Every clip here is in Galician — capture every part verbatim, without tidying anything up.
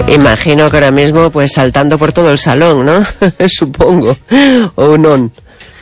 Imagino que ahora mismo pues saltando por todo el salón, ¿no? Supongo, ou non?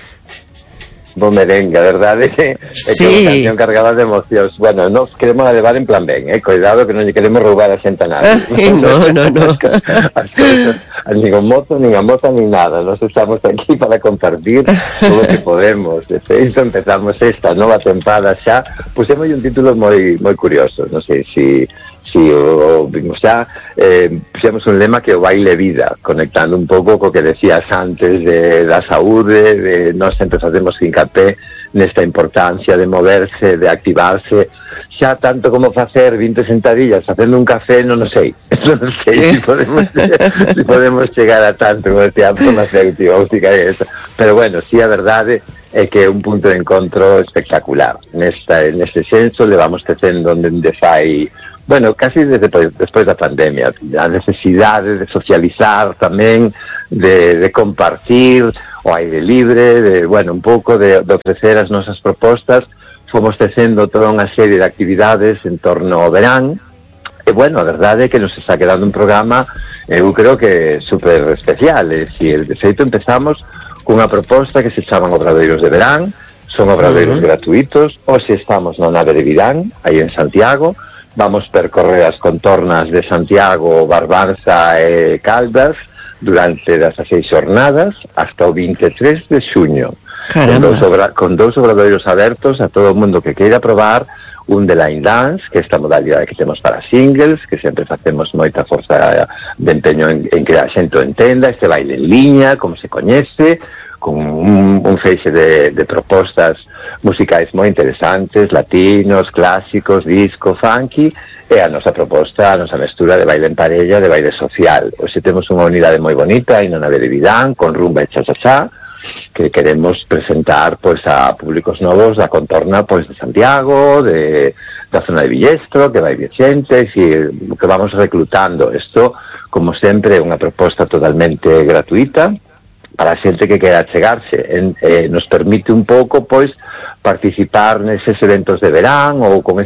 Bo merengue, a verdade é sí. que é unha canción cargada de emocións. Bueno, nos queremos levar en plan ben, eh? Cuidado que non lle queremos roubar a xente a nadie. Ay, no, no, no. As cousas, nin o mozo, nin a moza, nin nada. Nos estamos aquí para compartir todo o que podemos. De feito, empezamos esta nova tempada xa. Pusemos un título moi moi curioso. Non sei se... Si o, o vimos xa, eh, puxemos un lema que o baile vida, conectando un pouco co que decías antes de, da saúde, de nós sempre facemos hincapé nesta importancia de moverse, de activarse, xa tanto como facer vinte sentadillas facendo un café, non o sei, non sei se podemos, si podemos chegar a tanto, como decía, farmacéutica, óptica e eso, pero bueno, si a verdade é que é un punto de encontro espectacular. Nesta, neste senso, levamos tecendo onde fai, bueno, casi desde despois da pandemia, a necesidade de socializar tamén, de, de compartir o aire libre, de, bueno, un pouco de, de ofrecer as nosas propostas. Fomos tecendo toda unha serie de actividades en torno ao verán, e bueno, a verdade é que nos está quedando un programa, eu creo que super especial, é dicir, de feito empezamos cunha proposta que se chaman Obradoiros de Verán, son obradoiros uh-huh. gratuitos, hoxe estamos na nave de Vidán, aí en Santiago. Vamos percorrer as contornas de Santiago, Barbanza e Caldas durante dezaseis xornadas hasta o vinte e tres de xuño. Con dous, obra, con dous obradoiros abertos a todo o mundo que queira probar un de line dance, que é esta modalidade que temos para singles, que sempre facemos moita forza de empeño en, en que a xente o entenda, este baile en liña, como se coñece, con un, un feixe de, de propostas musicais moi interesantes, latinos, clásicos, disco, funky, e a nosa proposta, a nosa mestura de baile en parella, de baile social. Hoxe temos unha unidade moi bonita aí na nave de Vidán, con rumba e cha-cha-cha, que queremos presentar pois a públicos novos da contorna pois de Santiago, de da zona de Villestro, que vai vir xente, que vamos reclutando. Isto, como sempre, é unha proposta totalmente gratuita para a xente que quera chegarse. En, eh, nos permite un pouco, pois, participar neses eventos de verán ou con